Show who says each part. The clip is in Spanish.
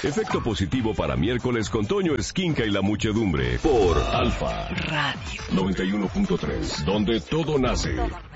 Speaker 1: Efecto positivo para miércoles con Toño Esquinca y la muchedumbre. Por Alfa
Speaker 2: Radio
Speaker 1: 91.3, donde todo nace.